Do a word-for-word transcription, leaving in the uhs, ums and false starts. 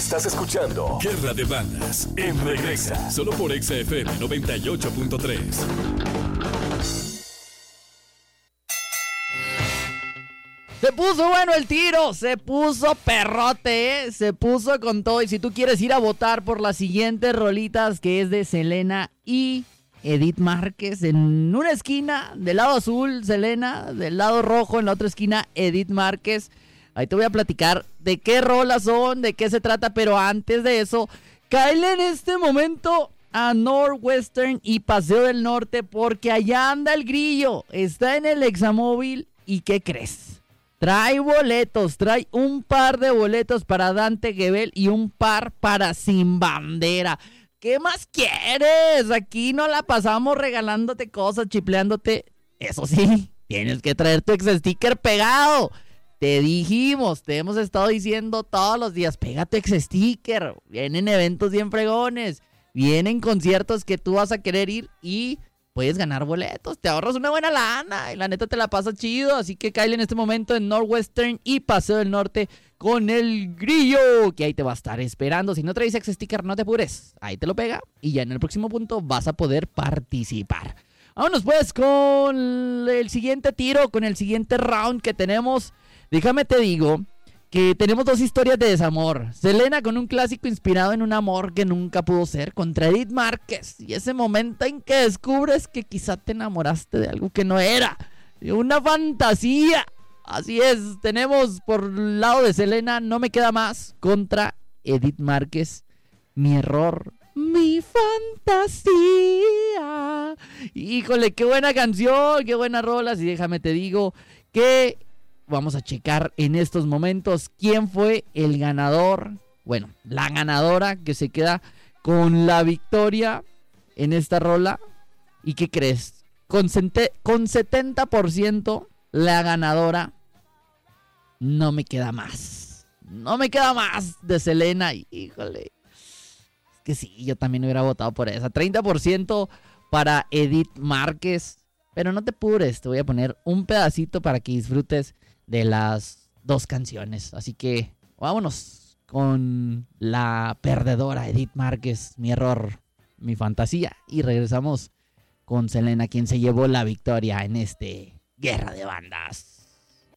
Estás escuchando Guerra de Bandas en Regresa, solo por Exa F M noventa y ocho punto tres. Se puso bueno el tiro, se puso perrote, ¿eh? Se puso con todo. Y si tú quieres ir a votar por las siguientes rolitas, que es de Selena y Edith Márquez, en una esquina, del lado azul, Selena, del lado rojo, en la otra esquina, Edith Márquez. Ahí te voy a platicar de qué rolas son, de qué se trata, pero antes de eso, cáele en este momento a Northwestern y Paseo del Norte, porque allá anda el grillo, está en el Examóvil. ¿Y qué crees? Trae boletos, trae un par de boletos para Dante Gebel y un par para Sin Bandera. ¿Qué más quieres? Aquí no la pasamos regalándote cosas, chipleándote. Eso sí, tienes que traer tu ex sticker pegado. Te dijimos, te hemos estado diciendo todos los días, pega tu ex sticker. Vienen eventos bien fregones, vienen conciertos que tú vas a querer ir y puedes ganar boletos, te ahorras una buena lana y la neta te la pasas chido. Así que cáele en este momento en Northwestern y Paseo del Norte con el grillo, que ahí te va a estar esperando. Si no traes ex sticker, no te apures, ahí te lo pega y ya en el próximo punto vas a poder participar. Vámonos pues con el siguiente tiro, con el siguiente round que tenemos. Déjame te digo que tenemos dos historias de desamor. Selena con un clásico inspirado en un amor que nunca pudo ser, contra Edith Márquez. Y ese momento en que descubres que quizá te enamoraste de algo que no era, de una fantasía. Así es, tenemos por el lado de Selena, No Me Queda Más, contra Edith Márquez, Mi Error, Mi Fantasía. Híjole, qué buena canción, qué buena rola. Y déjame te digo que vamos a checar en estos momentos quién fue el ganador, bueno, la ganadora que se queda con la victoria en esta rola. ¿Y qué crees? Con, sente- con setenta por ciento la ganadora, No Me Queda Más. No Me Queda Más de Selena. Híjole, es que sí, yo también hubiera votado por esa. treinta por ciento para Edith Márquez. Pero no te apures, te voy a poner un pedacito para que disfrutes de las dos canciones. Así que vámonos con la perdedora Edith Márquez, Mi Error, Mi Fantasía. Y regresamos con Selena, quien se llevó la victoria en este Guerra de Bandas.